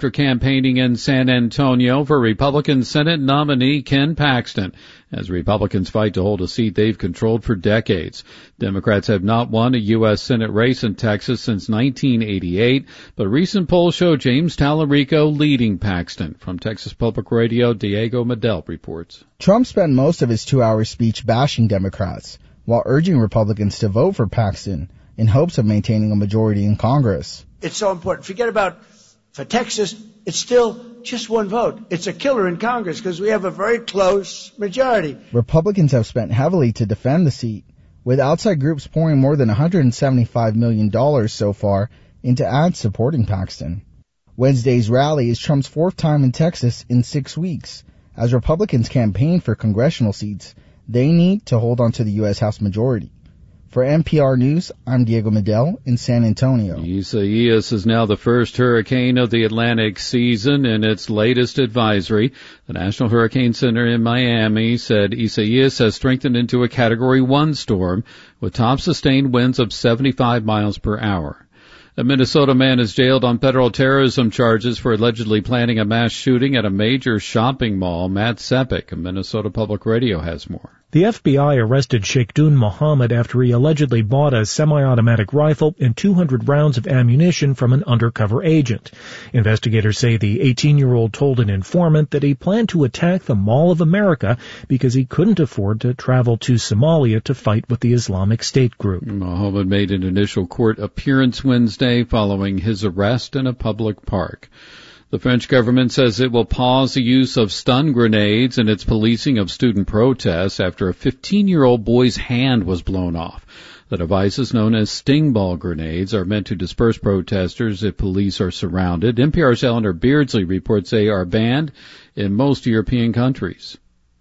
after campaigning in San Antonio for Republican Senate nominee Ken Paxton, as Republicans fight to hold a seat they've controlled for decades. Democrats have not won a U.S. Senate race in Texas since 1988, but recent polls show James Tallarico leading Paxton. From Texas Public Radio, Diego Medel reports. Trump spent most of his 2-hour speech bashing Democrats, while urging Republicans to vote for Paxton in hopes of maintaining a majority in Congress. It's so important. Forget about, for Texas, it's still just one vote. It's a killer in Congress because we have a very close majority. Republicans have spent heavily to defend the seat, with outside groups pouring more than $175 million so far into ads supporting Paxton. Wednesday's rally is Trump's 4th time in Texas in 6 weeks. As Republicans campaign for congressional seats, they need to hold on to the U.S. House majority. For NPR News, I'm Diego Medel in San Antonio. Isaias is now the first hurricane of the Atlantic season in its latest advisory. The National Hurricane Center in Miami said Isaias has strengthened into a Category 1 storm with top sustained winds of 75 miles per hour. A Minnesota man is jailed on federal terrorism charges for allegedly planning a mass shooting at a major shopping mall. Matt Sepik of Minnesota Public Radio has more. The FBI arrested Sheikhdun Mohammed after he allegedly bought a semi-automatic rifle and 200 rounds of ammunition from an undercover agent. Investigators say the 18-year-old told an informant that he planned to attack the Mall of America because he couldn't afford to travel to Somalia to fight with the Islamic State group. Mohammed made an initial court appearance Wednesday following his arrest in a public park. The French government says it will pause the use of stun grenades in its policing of student protests after a 15-year-old boy's hand was blown off. The devices, known as sting ball grenades, are meant to disperse protesters if police are surrounded. NPR's Eleanor Beardsley reports they are banned in most European countries.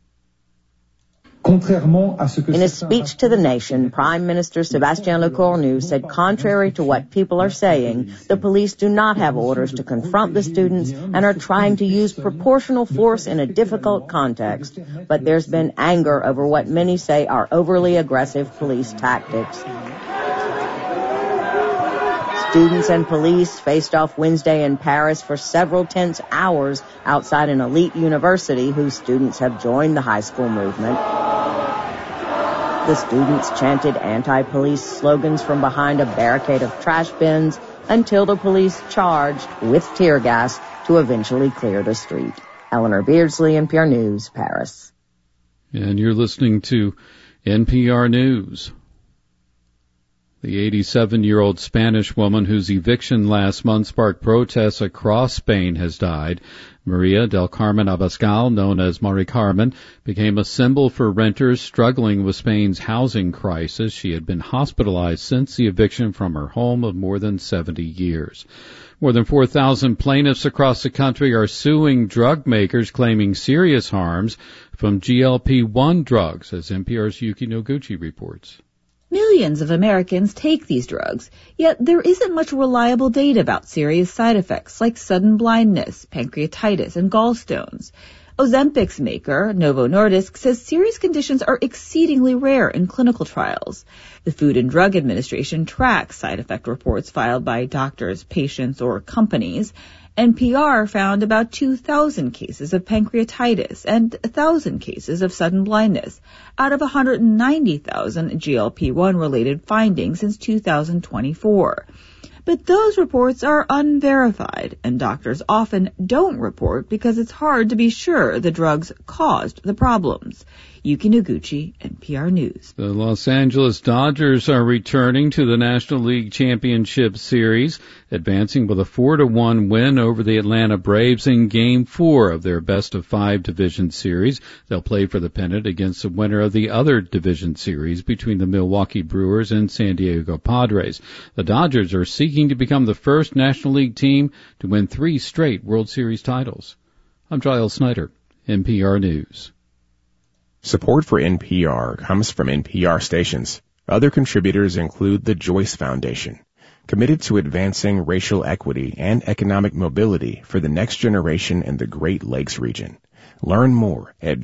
In a speech to the nation, Prime Minister Sébastien Lecornu said contrary to what people are saying, the police do not have orders to confront the students and are trying to use proportional force in a difficult context. But there's been anger over what many say are overly aggressive police tactics. Students and police faced off Wednesday in Paris for several tense hours outside an elite university whose students have joined the high school movement. The students chanted anti-police slogans from behind a barricade of trash bins until the police charged with tear gas to eventually clear the street. Eleanor Beardsley, NPR News, Paris. And you're listening to NPR News. The 87-year-old Spanish woman whose eviction last month sparked protests across Spain has died. Maria del Carmen Abascal, known as Mari Carmen, became a symbol for renters struggling with Spain's housing crisis. She had been hospitalized since the eviction from her home of more than 70 years. More than 4,000 plaintiffs across the country are suing drug makers claiming serious harms from GLP-1 drugs, as NPR's Yuki Noguchi reports. Millions of Americans take these drugs, yet there isn't much reliable data about serious side effects like sudden blindness, pancreatitis, and gallstones. Ozempic's maker, Novo Nordisk, says serious conditions are exceedingly rare in clinical trials. The Food and Drug Administration tracks side effect reports filed by doctors, patients, or companies. NPR found about 2,000 cases of pancreatitis and 1,000 cases of sudden blindness out of 190,000 GLP-1 related findings since 2024. But those reports are unverified, and doctors often don't report because it's hard to be sure the drugs caused the problems. Yuki Noguchi, NPR News. The Los Angeles Dodgers are returning to the National League Championship Series, advancing with a 4-1 win over the Atlanta Braves in Game 4 of their best-of-5 division series. They'll play for the pennant against the winner of the other division series between the Milwaukee Brewers and San Diego Padres. The Dodgers are seeking to become the first National League team to win 3 straight World Series titles. I'm Giles Snyder, NPR News. Support for NPR comes from NPR stations. Other contributors include the Joyce Foundation, committed to advancing racial equity and economic mobility for the next generation in the Great Lakes region. Learn more at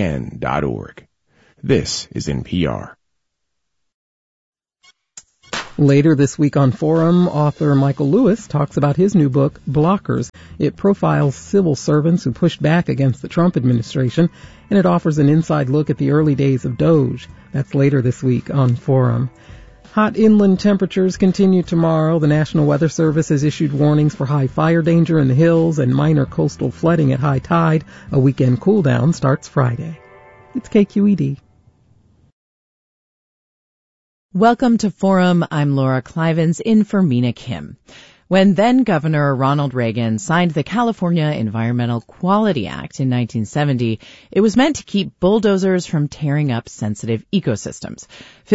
joycefdn.org. This is NPR. Later this week on Forum, author Michael Lewis talks about his new book, Blockers. It profiles civil servants who pushed back against the Trump administration, and it offers an inside look at the early days of Doge. That's later this week on Forum. Hot inland temperatures continue tomorrow. The National Weather Service has issued warnings for high fire danger in the hills and minor coastal flooding at high tide. A weekend cool down starts Friday. It's KQED. Welcome to Forum. I'm Laura Clivens in for Mina Kim. When then-Governor Ronald Reagan signed the California Environmental Quality Act in 1970, it was meant to keep bulldozers from tearing up sensitive ecosystems.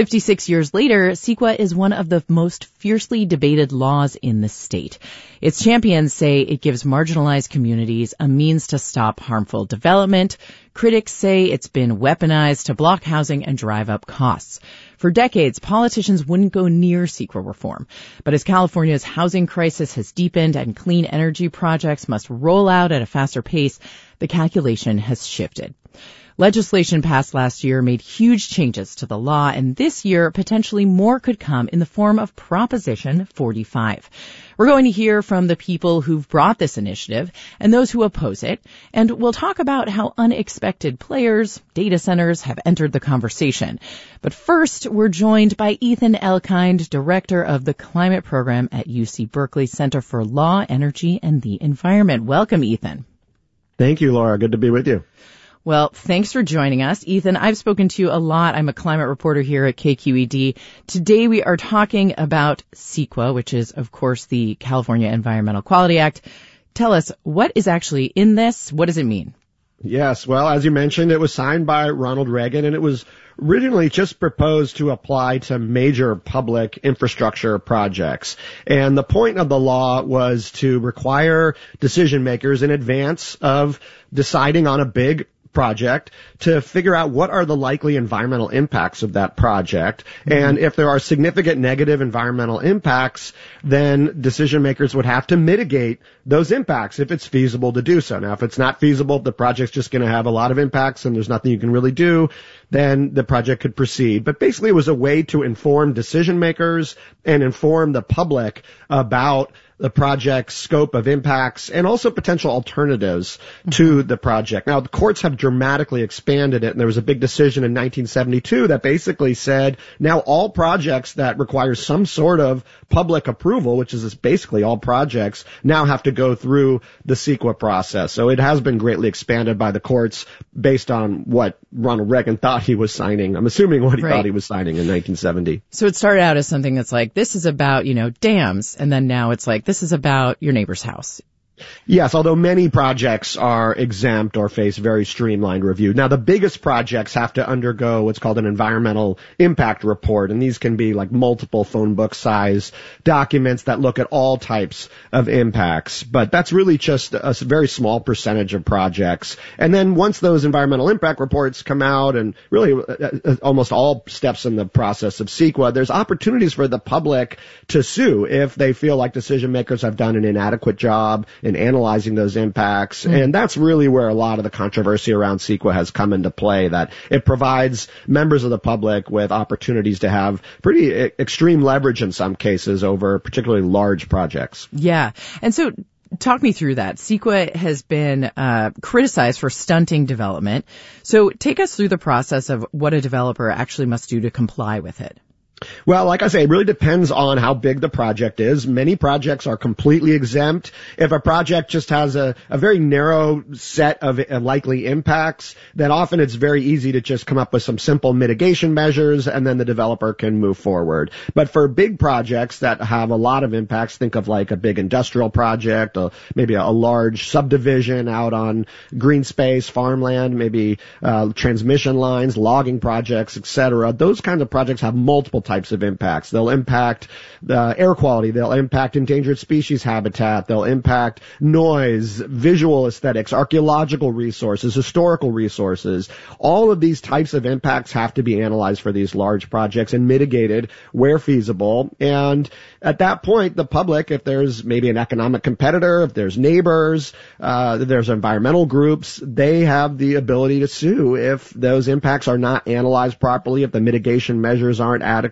56 years later, CEQA is one of the most fiercely debated laws in the state. Its champions say it gives marginalized communities a means to stop harmful development. Critics say it's been weaponized to block housing and drive up costs. For decades, politicians wouldn't go near CEQA reform. But as California's housing crisis has deepened and clean energy projects must roll out at a faster pace, the calculation has shifted. Legislation passed last year made huge changes to the law, and this year potentially more could come in the form of Proposition 45. We're going to hear from the people who've brought this initiative and those who oppose it, and we'll talk about how unexpected players, data centers, have entered the conversation. But first, we're joined by Ethan Elkind, director of the climate program at UC Berkeley Center for Law, Energy, and the Environment. Welcome, Ethan. Thank you, Laura. Good to be with you. Well, thanks for joining us. Ethan, I've spoken to you a lot. I'm a climate reporter here at KQED. Today we are talking about CEQA, which is, of course, the California Environmental Quality Act. Tell us, what is actually in this? What does it mean? Yes, well, as you mentioned, it was signed by Ronald Reagan, and it was originally just proposed to apply to major public infrastructure projects. And the point of the law was to require decision makers in advance of deciding on a big project to figure out what are the likely environmental impacts of that project. And if there are significant negative environmental impacts, then decision makers would have to mitigate those impacts if it's feasible to do so. Now, if it's not feasible, the project's just going to have a lot of impacts and there's nothing you can really do, then the project could proceed. But basically it was a way to inform decision makers and inform the public about the project's scope of impacts and also potential alternatives to the project. Now, the courts have dramatically expanded it, and there was a big decision in 1972 that basically said now all projects that require some sort of public approval, which is basically all projects, now have to go through the CEQA process. So it has been greatly expanded by the courts based on what Ronald Reagan thought he was signing. I'm assuming what he thought he was signing in 1970. So it started out as something that's like, this is about, dams, and then now it's like, this is about your neighbor's house. Yes, although many projects are exempt or face very streamlined review. Now, the biggest projects have to undergo what's called an environmental impact report, and these can be like multiple phone book size documents that look at all types of impacts. But that's really just a very small percentage of projects. And then once those environmental impact reports come out, and really almost all steps in the process of CEQA, there's opportunities for the public to sue if they feel like decision makers have done an inadequate job in analyzing those impacts. And that's really where a lot of the controversy around CEQA has come into play, that it provides members of the public with opportunities to have pretty extreme leverage in some cases over particularly large projects. Yeah. And so talk me through that. CEQA has been criticized for stunting development. So take us through the process of what a developer actually must do to comply with it. Well, like I say, it really depends on how big the project is. Many projects are completely exempt. If a project just has a very narrow set of likely impacts, then often it's very easy to just come up with some simple mitigation measures and then the developer can move forward. But for big projects that have a lot of impacts, think of like a big industrial project, maybe a large subdivision out on green space, farmland, maybe transmission lines, logging projects, etc. Those kinds of projects have multiple types of impacts. They'll impact air quality. They'll impact endangered species habitat. They'll impact noise, visual aesthetics, archaeological resources, historical resources. All of these types of impacts have to be analyzed for these large projects and mitigated where feasible. And at that point, the public, if there's maybe an economic competitor, if there's neighbors, there's environmental groups, they have the ability to sue if those impacts are not analyzed properly, if the mitigation measures aren't adequate,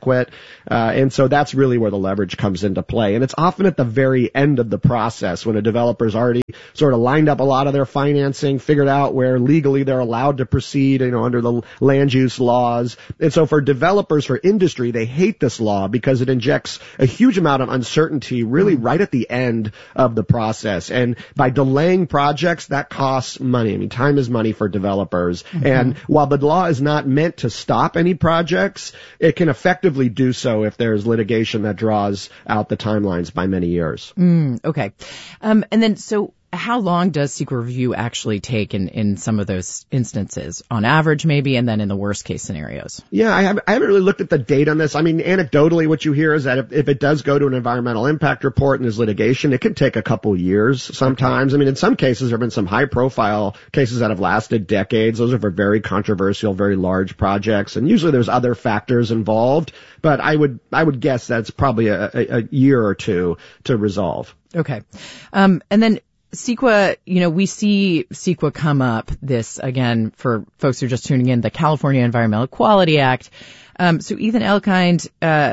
inadequate. And so that's really where the leverage comes into play. And it's often at the very end of the process when a developer's already sort of lined up a lot of their financing, figured out where legally they're allowed to proceed, under the land use laws. And so for developers, for industry, they hate this law because it injects a huge amount of uncertainty really right at the end of the process. And by delaying projects, that costs money. I mean, time is money for developers. And while the law is not meant to stop any projects, it can effectively do so if there's litigation that draws out the timelines by many years. Okay. And then, so how long does CEQA review actually take in some of those instances, on average maybe, and then in the worst case scenarios? Yeah, I haven't really looked at the date on this. I mean, anecdotally, what you hear is that if it does go to an environmental impact report and there's litigation, it can take a couple years sometimes. I mean, in some cases, there have been some high-profile cases that have lasted decades. Those are for very controversial, very large projects, and usually there's other factors involved. But I would guess that's probably a year or two to resolve. Okay. And then CEQA, we see CEQA come up, this, again, for folks who are just tuning in, the California Environmental Quality Act. So Ethan Elkind,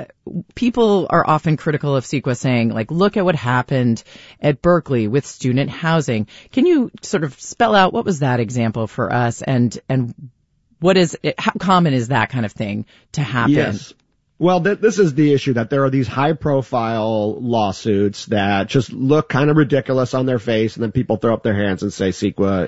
people are often critical of CEQA, saying, look at what happened at Berkeley with student housing. Can you sort of spell out what was that example for us, and what is it, how common is that kind of thing to happen? Yes. Well, this is the issue, that there are these high-profile lawsuits that just look kind of ridiculous on their face, and then people throw up their hands and say CEQA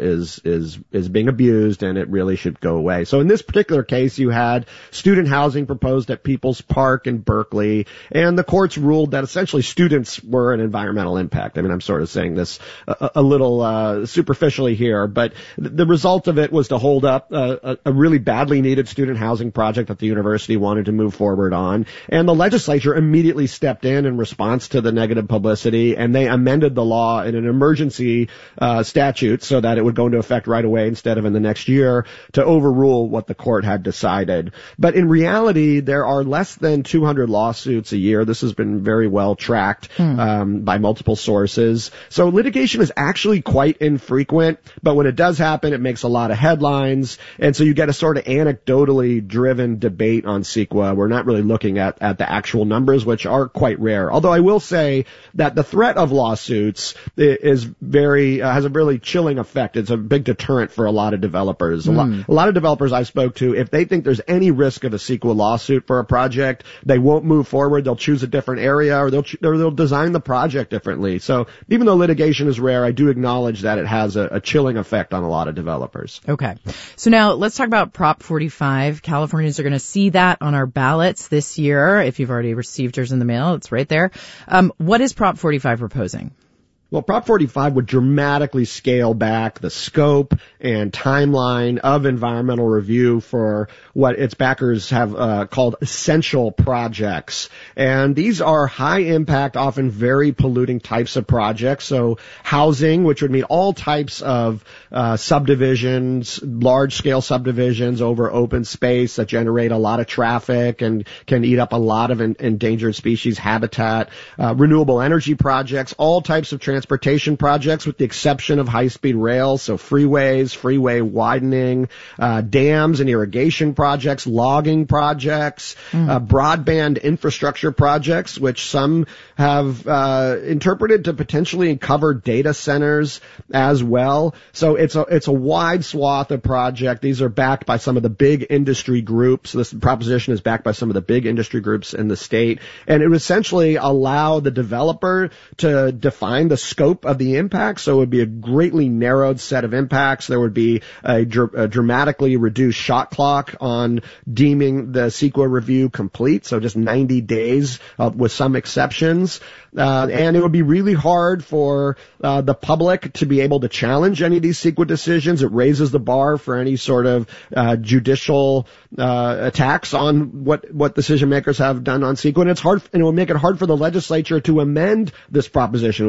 is being abused and it really should go away. So in this particular case, you had student housing proposed at People's Park in Berkeley, and the courts ruled that essentially students were an environmental impact. I mean, I'm sort of saying this a little superficially here, but the result of it was to hold up a really badly needed student housing project that the university wanted to move forward on. And the legislature immediately stepped in response to the negative publicity, and they amended the law in an emergency statute so that it would go into effect right away instead of in the next year, to overrule what the court had decided. But in reality, there are less than 200 lawsuits a year. This has been very well tracked by multiple sources. So litigation is actually quite infrequent, but when it does happen, it makes a lot of headlines. And so you get a sort of anecdotally driven debate on CEQA. We're not really looking at the actual numbers, which are quite rare. Although I will say that the threat of lawsuits is has a really chilling effect. It's a big deterrent for a lot of developers. A lot of developers I spoke to, if they think there's any risk of a CEQA lawsuit for a project, they won't move forward. They'll choose a different area, or they'll design the project differently. So even though litigation is rare, I do acknowledge that it has a chilling effect on a lot of developers. Okay. So now let's talk about Prop 45. Californians are going to see that on our ballots this year. If you've already received yours in the mail, it's right there. What is Prop 45 proposing? Well, Prop 45 would dramatically scale back the scope and timeline of environmental review for what its backers have called essential projects. And these are high impact, often very polluting types of projects. So housing, which would mean all types of subdivisions, large scale subdivisions over open space that generate a lot of traffic and can eat up a lot of endangered species habitat, renewable energy projects, all types of transportation projects with the exception of high-speed rail, so freeways, freeway widening, dams and irrigation projects, logging projects, broadband infrastructure projects, which some have interpreted to potentially cover data centers as well. So it's a wide swath of project. These are backed by some of the big industry groups. This proposition is backed by some of the big industry groups in the state, and it would essentially allow the developer to define the scope of the impact. So it would be a greatly narrowed set of impacts. There would be a dramatically reduced shot clock on deeming the CEQA review complete, so just 90 days with some exceptions. And it would be really hard for the public to be able to challenge any of these CEQA decisions. It raises the bar for any sort of judicial attacks on what decision makers have done on CEQA. And it's hard, and it would make it hard for the legislature to amend this proposition. It would require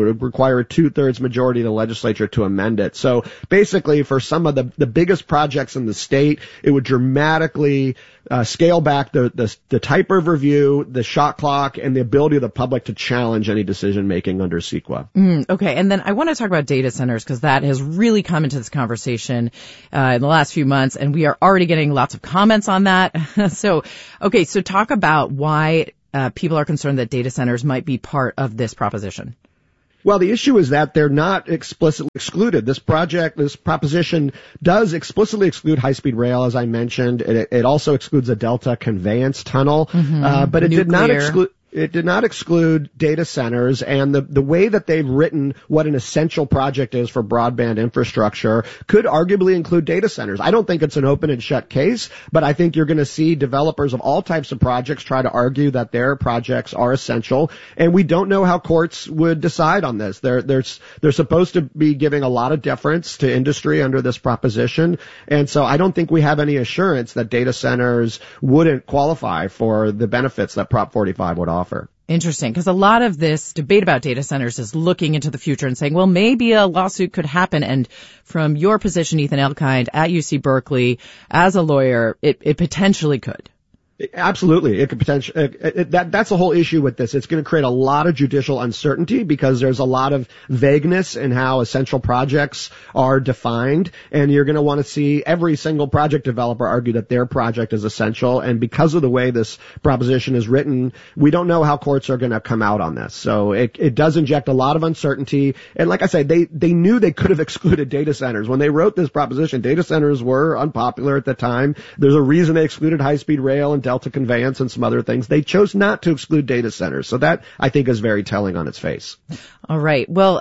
require a 2/3 majority of the legislature to amend it. So basically, for some of the biggest projects in the state, it would dramatically scale back the type of review, the shot clock, and the ability of the public to challenge any decision making under CEQA. Okay, and then I want to talk about data centers because that has really come into this conversation in the last few months, and we are already getting lots of comments on that. So talk about why people are concerned that data centers might be part of this proposition. Well, the issue is that they're not explicitly excluded. This proposition does explicitly exclude high-speed rail, as I mentioned. It also excludes a Delta conveyance tunnel, but it did not exclude. It did not exclude data centers, and the way that they've written what an essential project is for broadband infrastructure could arguably include data centers. I don't think it's an open and shut case, but I think you're going to see developers of all types of projects try to argue that their projects are essential, and we don't know how courts would decide on this. They're supposed to be giving a lot of deference to industry under this proposition, and so I don't think we have any assurance that data centers wouldn't qualify for the benefits that Prop 45 would offer. Interesting, because a lot of this debate about data centers is looking into the future and saying, well, maybe a lawsuit could happen. And from your position, Ethan Elkind, at UC Berkeley, as a lawyer, it potentially could. Absolutely. It could potentially, that's the whole issue with this. It's going to create a lot of judicial uncertainty because there's a lot of vagueness in how essential projects are defined. And you're going to want to see every single project developer argue that their project is essential. And because of the way this proposition is written, we don't know how courts are going to come out on this. So it does inject a lot of uncertainty. And like I said, they knew they could have excluded data centers. When they wrote this proposition, data centers were unpopular at the time. There's a reason they excluded high-speed rail and Delta conveyance and some other things. They chose not to exclude data centers. So that, I think, is very telling on its face. All right. Well,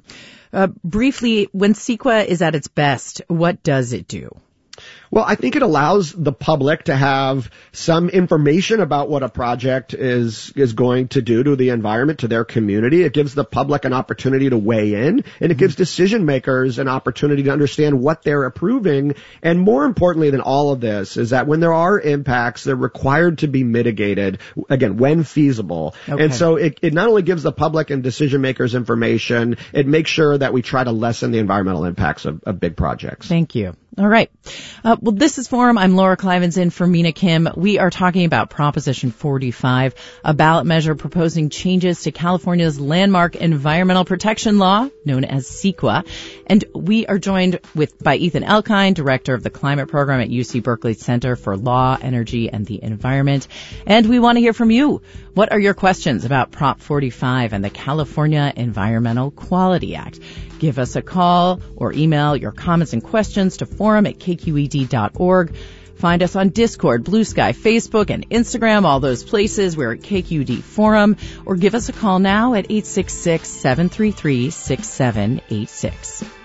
briefly, when CEQA is at its best, what does it do? Well, I think it allows the public to have some information about what a project is going to do to the environment, to their community. It gives the public an opportunity to weigh in, and it gives decision makers an opportunity to understand what they're approving. And more importantly than all of this is that when there are impacts, they're required to be mitigated, again, when feasible. Okay. And so it not only gives the public and decision makers information, it makes sure that we try to lessen the environmental impacts of big projects. Thank you. All right. Well, this is Forum. I'm Laura Clivens in for Mina Kim. We are talking about Proposition 45, a ballot measure proposing changes to California's landmark environmental protection law, known as CEQA. And we are joined by Ethan Elkind, director of the climate program at UC Berkeley Center for Law, Energy, and the Environment. And we want to hear from you. What are your questions about Prop 45 and the California Environmental Quality Act? Give us a call or email your comments and questions to forum@kqed.org. Find us on Discord, Blue Sky, Facebook, and Instagram, all those places. We're at KQED Forum. Or give us a call now at 866-733-6786.